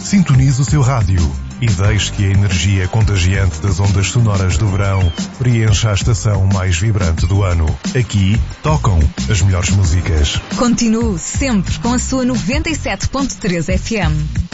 Sintonize o seu rádio e deixe que a energia contagiante das ondas sonoras do verão preencha a estação mais vibrante do ano. Aqui tocam as melhores músicas. Continue sempre com a sua 97.3 FM.